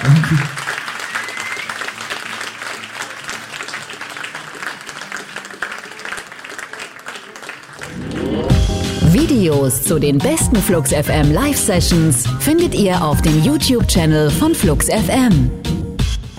Videos zu den besten Flux FM Live-Sessions findet ihr auf dem YouTube-Channel von Flux FM.